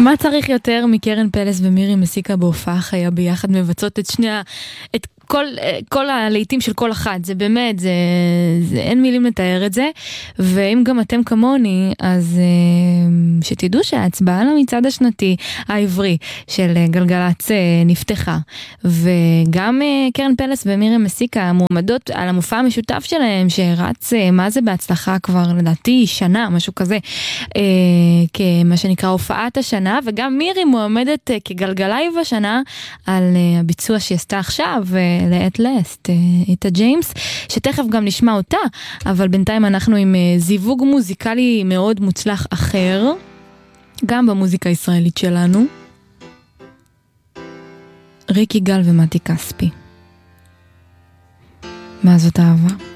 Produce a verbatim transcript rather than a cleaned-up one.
מה צריך יותר מקרן פלס ומירי מסיקה בהופעה חיה ביחד מבצעות את שני, את כל, כל הלעיתים של כל אחת, זה באמת, זה, זה, אין מילים לתאר את זה, ואם גם אתם כמוני, אז שתדעו שההצבעה למצעד השנתי העברי של גלגלצ נפתחה, וגם קרן פלס ומירי מסיקה מועמדות על המופע המשותף שלהם, שרץ, מה זה בהצלחה כבר, לדעתי, שנה, משהו כזה, כמה שנקרא הופעת השנה, וגם מירי מועמדת כגלגלייב השנה, על הביצוע שהיא עשתה עכשיו, לעת לסט, איתה ג'יימס, שתכף גם נשמע אותה, אבל בינתיים אנחנו עם זיווג מוזיקלי מאוד מוצלח אחר, גם במוזיקה הישראלית שלנו, ריק יגאל ומתי כספי. מה זאת אהבה?